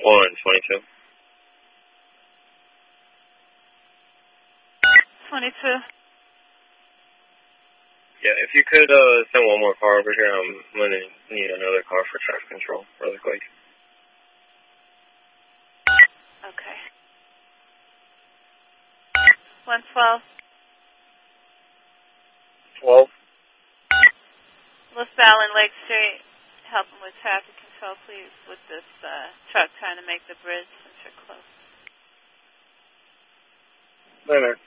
on 22. 22. Yeah, if you could send one more car over here, I'm going to need another car for traffic control really quick. Okay. 112. 12. LaSalle and Lake Street, help them with traffic control, please, with this truck trying to make the bridge since you're close. Wait a minute.